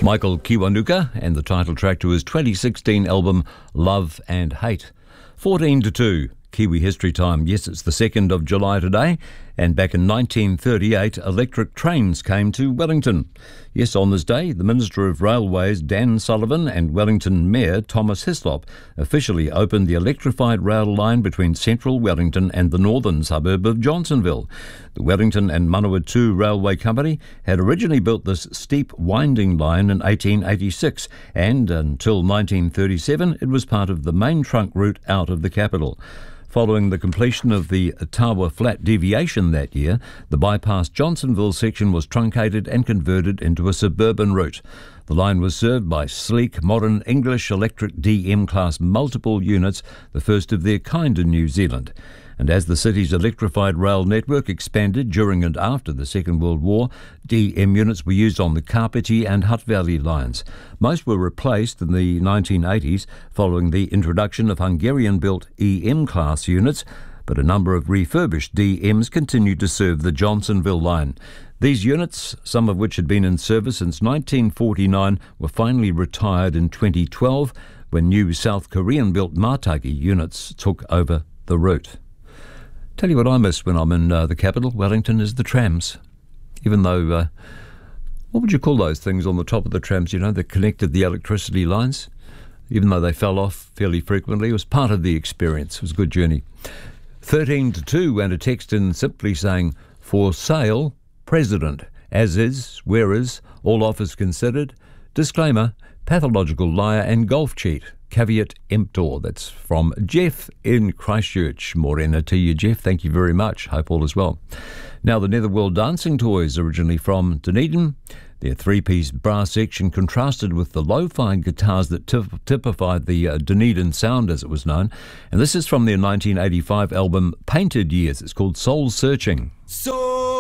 Michael Kiwanuka, and the title track to his 2016 album Love and Hate. 14-2, Kiwi History Time. Yes, it's the 2nd of July today, and back in 1938, electric trains came to Wellington. Yes, on this day, the Minister of Railways, Dan Sullivan, and Wellington Mayor, Thomas Hislop, officially opened the electrified rail line between central Wellington and the northern suburb of Johnsonville. The Wellington and Manawatu Railway Company had originally built this steep, winding line in 1886, and until 1937, it was part of the main trunk route out of the capital. Following the completion of the Tawa Flat deviation that year, the bypass Johnsonville section was truncated and converted into a suburban route. The line was served by sleek, modern English electric DM class multiple units, the first of their kind in New Zealand. And as the city's electrified rail network expanded during and after the Second World War, DM units were used on the Kapiti and Hutt Valley lines. Most were replaced in the 1980s following the introduction of Hungarian-built EM-class units, but a number of refurbished DMs continued to serve the Johnsonville line. These units, some of which had been in service since 1949, were finally retired in 2012 when new South Korean-built Matagi units took over the route. Tell you what I miss when I'm in the capital, Wellington, is the trams. Even though, what would you call those things on the top of the trams, that connected the electricity lines? Even though they fell off fairly frequently, it was part of the experience. It was a good journey. 13-2, and a text in simply saying, for sale, President, as is, where is, all offers considered, disclaimer, pathological liar and golf cheat. Caveat emptor. That's from Jeff in Christchurch. Morena to you, Jeff. Thank you very much. Hope all is well. Now, the Netherworld Dancing Toys, originally from Dunedin. Their three-piece brass section contrasted with the lo-fi guitars that typified the Dunedin sound, as it was known. And this is from their 1985 album Painted Years. It's called Soul Searching.